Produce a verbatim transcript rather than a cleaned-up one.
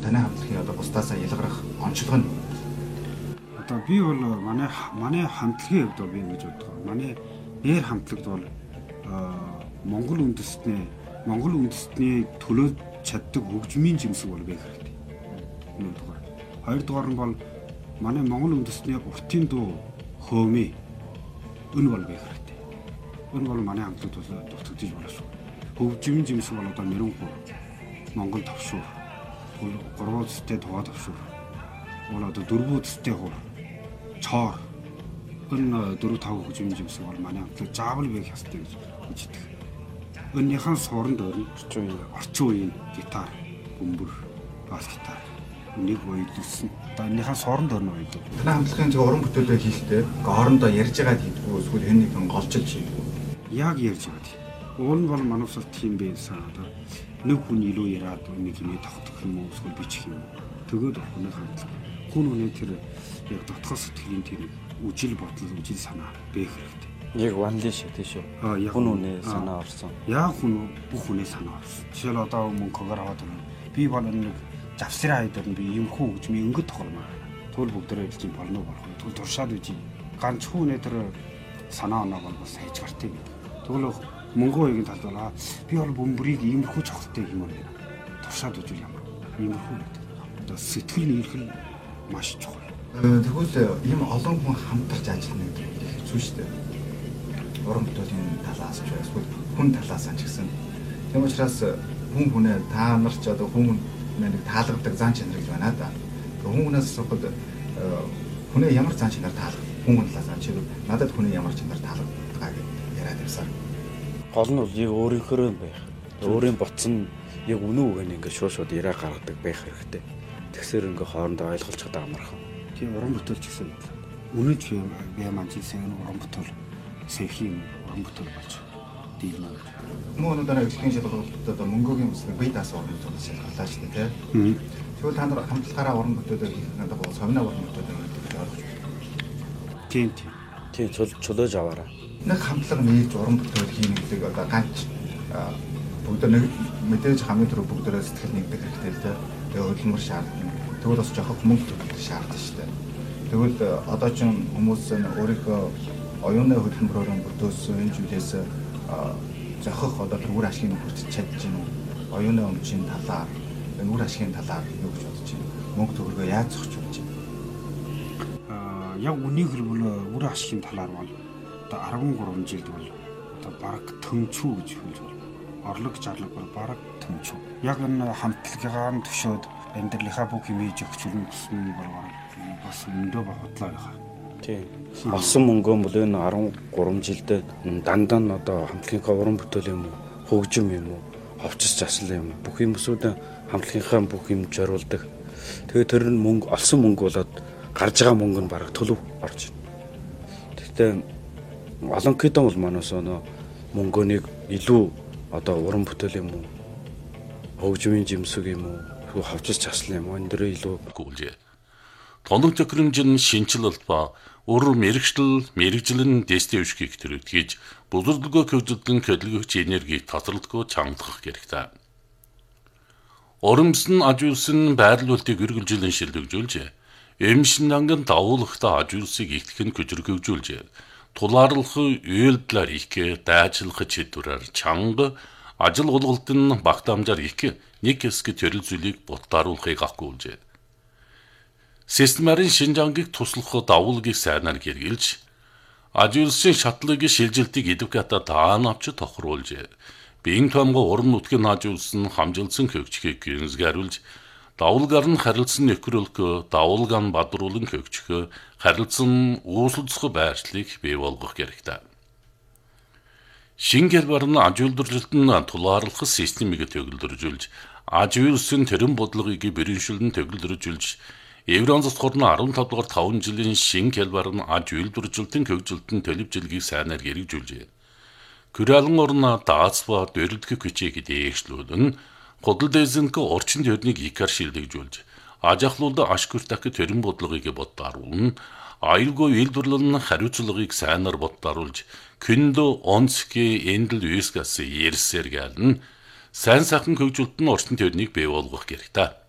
таны хамтлагийн одоо бусдаасаа ялгарах онцлог нь одоо би бол манай манай хамтлагийн хувьд би гэж боддог. Манай нэр хамтлагт бол Монгол үндэстний Монгол үндэстний төлөөд чаддаг хөгжмийн жимсэг бол байх хэрэгтэй. Нэгдүгээр. Хоёрдугаар нь бол манай Монгол үндэстний уртын дуу хөөмий энэ бол байх хэрэгтэй. Энэ бол манай хамтлагт бол дутагдж болов. Хөгжмийн жимсэг бол одоо нэрэнгүй Монгол товшуур, гурвуустай тугаа товшуур, бол одоо дөрвөөстэй хуур, цоор энэ дөрөв тав хөгжмийн жимсэг бол манай хамтлаг заавал байх ёстой гэж үздэг. Өнөөхөн сууранд өрн орчин үеийн орчин үеийн гитар, бөмбөр, бас гитар нэг үйлдэлсэн. Одоо энэхээ сууранд өрн үйлдэл. Таны хамтлагын зөв уран бүтээлээ хийхдээ хоорондоо ярьж байгаа хийдгүү эсвэл хэн нэгэн голчилж хийдгүү. Яг ярьж байгаа. Уул нь бол манайсал тийм байсан. Одоо нэг хүн илүү яриад нэг юм тогтох юм уу эсвэл бичих юм. Төгөөд хүний хамтлаг. Хүн үнэ тэр яг дотгоо сэтгэлийн тэр үжил бодол, үжил санаа бэх хэрэгтэй. Яг ванли шиг тийш үү. Хүн үнэ санаа орсон. Яг хүн бүх үнэ санаа орсон. Жишээл одоо мөнгөөр аваад байна. Би бол нэг завсраа хайдар нь би юм хүү гэж ми өнгөд тогломоо. Түл бүгдээрээ хэлж болно болох. Түл туршаад үжи. Ганц хүн үнэ тэр санаа оноо бол бас хайж гартыг. Тэгвэл мөнгө хоёрын талд бол би бол бөмбөрийг иймэрхүү цогцолтой юм байна. Туршаад үжил ямар. Иймэрхүү гэдэг. Одоо сэтгэл нийлхэл маш чухал. Тэгвэл ийм олон хүн хамтарч ажиллана гэдэг нь хэцүү шүү дээ. Уран бүтээлийн талаас ч эсвэл хүн талаас нь ч гэсэн. Тийм учраас хүн хүнээ та нар ч одоо хүн нэг таалагддаг зан чанар гэж байна да. Хүн хүнээс асуухад хүнээ ямар зан чанар таалагддаг? Хүн хүн талаас нь чи надад хүнээ ямар чанар таалагддаг гэж яриад байсан. Гол нь яг өөрийнхөө байх. Өөрийн ботсон яг үнэн үг нь ингээд шууд шууд яриа гаргадаг байх хэрэгтэй. Тэгсээр ингээ хоорондоо ойлгуулж чадаа амархан. Тийм уран бүтээлч гэсэн. Үнэж би маань жисэн уран бүтээл сэхийн уран бүтээл болж дийлмэ. Мөн өнөөдөр ажлын шалгалтад одоо мөнгөгийн бүсгүй бие даасан уран бүтээл шалгалтаа шүү дээ. Тэгвэл та нар хамтлагаараа уран бүтээлээ хийх надад бол совина уран бүтээлээ гэж ойлгож байна. Тийм тийм. Тийм чулууж аваараа. Нэг хамтлаг нээж уран бүтээл хийнэ гэдэг одоо ганц бүгд нэг мэдээж хамгийн түрүү бүгдээрээ сэтгэл нэгдэх хэрэгтэй л дээ. Тэгээ хөдөлмөр шаардна. Тэгвэл бас жоох мөнгө төлөх шаардсан шүү дээ. Тэгвэл одоо ч хүмүүс өөрийнхөө оюуны хөдөлмөрөөр бүтээсэн энэ зүйлээс зохих одоо тэр үр ашгийг хүртэж чадж байна уу? Оюуны өмчийн талаар, энэ үр ашигын талаар юу гэж бодож байна? Мөнгө төгрөгөө яаж зохиж болж байна? Аа яг үнийг хэлбэл үр ашигын талаар бол одоо арван гурван жилд бол одоо бараг төмчүү гэж хэлж байна. Орлог зарлаг бол бараг төмчүү. Яг энэ хамтлагийн төвшөөд амьдралынхаа бүх юм хийж өгчүүл гэсэн бол бас өндөө бодлоо яхаа. Тийм. Олсон мөнгөө бол энэ арван гурван жилдээ дандаа нь одоо хамтлагийнхаа уран бүтээл юм уу, хөгжим юм уу, ховчс засал юм уу бүх юмсууд хамтлагийнхаа бүх юм зориулдаг. Тэгээд тэр нь мөнгө олсон мөнгө болоод гарч байгаа мөнгө нь бараг төлөв орж байна. Гэхдээ олон хэдэн бол манаас өнөө мөнгөнийг илүү одоо уран бүтээл юм уу, хөгжмийн жимсэг юм уу, ховчс засал юм уу энэ дөрөө илүү гүйлжээ. Тоног төхөөрөмжийн шинжилэлт ба өр мэрэгжил мэрэгжлэн дэстившгийг төрөвдгийж бүлэрлэгөө хөгжүүлэн хөдөлгөгч энергийг тасралтгүй чангах хэрэгтэй. Оромсон ажуулсан байрлуулалтыг үргэлжлэн шилжүүлж, эмшин анган давуулахта ажуулсыг ихтгэн хөжөргөвжүүлж, тулаарлах үйлдэлээр их дайжлах чидвэрээр чанга ажил гулгалтын багтаамжаар их нэг хэсэг төрөл зүйлийг бутааруулахыг агуулж. Системарын шинжангийг туслах давуулгийг сайнаар хэрэгжилж, ажуулсан шатлыг шилжилтийг эдвоката даан авч тохируулж, биеийн тоомгоо уран нутгийн ажуулсан хамжилсан хөгжихийг гэрнсгааруулж, давуулгаар нь харилцсан нөхрөлгөө давуулгаан бадруулан хөгжихөө харилцсан үүсэлцэх байршлыг бий болгох хэрэгтэй. Шинэ хэлбэр нь ажуулдрлалтын тулаарлах системийг төгөлдржүүлж, ажуулсан төрөн бодлогыг бэрэншүүлэн төгөлдржүүлж, Евронзос хорны арван тав дугаар таван жилийн шинэ хэлбэр нь аж үйлдвэржилтийн хөгжилтөнд төлөвжилгийг сайнаар хэрэгжүүлжээ. Күрэлэн орно дааз ба дөрөлдөх хүчийг дээшлүүлэн, худал дэзэнк орчин төрнийг икар шилдэгжүүлж, аж ахлуулд ашгүртах төрөн бодлогыг боддааруулна, аюулгүй үйлдвэрлэл нь хариуцлагыг сайнаар боддааруулж, күндө онцгийн эндэл үйсгээс ерсээр гэлэн, сайн сайхан хөгжилтөнд орчин төрнийг бий болгох хэрэгтэй.